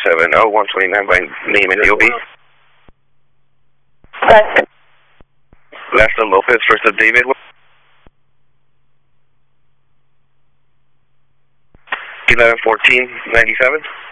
129 by name and DOB. Second. Last of Lopez, first of David. 11-14-97.